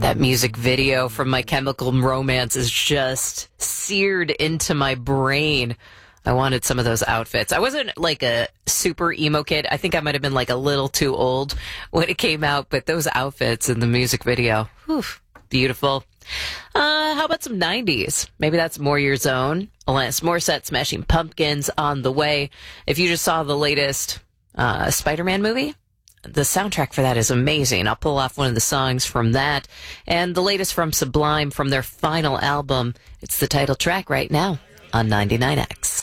That music video from My Chemical Romance is just seared into my brain. I wanted some of those outfits. I wasn't like a super emo kid. I think I might have been like a little too old when it came out, but those outfits in the music video, whew, beautiful. How about some 90s? Maybe that's more your zone. Alanis Morissette, Smashing Pumpkins on the way. If you just saw the latest Spider-Man movie, the soundtrack for that is amazing. I'll pull off one of the songs from that. And the latest from Sublime from their final album. It's the title track right now on 99X.